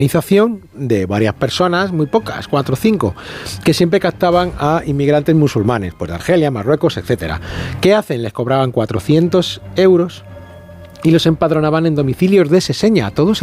organización de varias personas, muy pocas, 4 o 5, que siempre captaban a inmigrantes musulmanes, pues de Argelia, Marruecos, etcétera. ¿Qué hacen? Les cobraban 400 euros y los empadronaban en domicilios de Seseña, todos